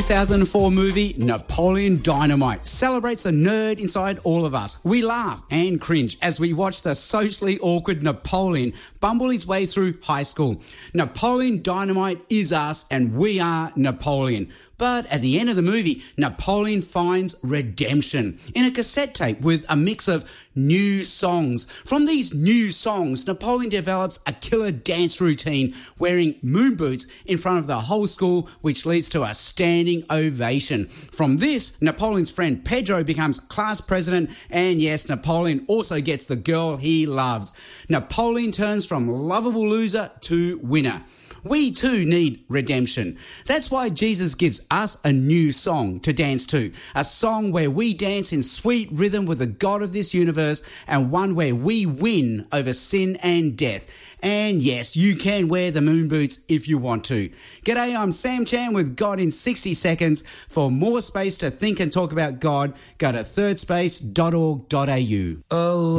2004 movie Napoleon Dynamite celebrates the nerd inside all of us. We laugh and cringe as we watch the socially awkward Napoleon bumble his way through high school. Napoleon Dynamite is us and we are Napoleon. But at the end of the movie, Napoleon finds redemption in a cassette tape with a mix of new songs. From these new songs, Napoleon develops a killer dance routine wearing moon boots in front of the whole school, which leads to a standing ovation. From this, Napoleon's friend Pedro becomes class president, and yes, Napoleon also gets the girl he loves. Napoleon turns from lovable loser to winner. We too need redemption. That's why Jesus gives us a new song to dance to. A song where we dance in sweet rhythm with the God of this universe, and one where we win over sin and death. And yes, you can wear the moon boots if you want to. G'day, I'm Sam Chan with God in 60 Seconds. For more space to think and talk about God, go to thirdspace.org.au. Oh.